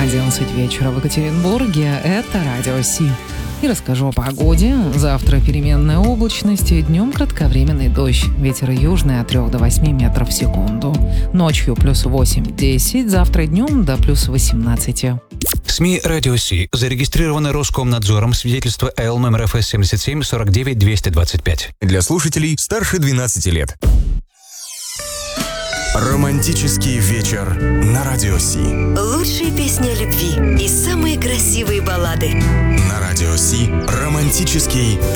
11 вечера в Екатеринбурге. Это Радио Си. И расскажу о погоде. Завтра переменная облачность, днем кратковременный дождь. Ветер южный от 3 до 8 метров в секунду. Ночью плюс 8-10, завтра днем до плюс 18. СМИ «Радио Си» зарегистрированы Роскомнадзором. Свидетельство Л номер ФС 77 49 225. Для слушателей старше 12 лет. Романтический вечер на Радио Си. Лучшие песни о любви и самые красивые баллады. На Радио Си романтический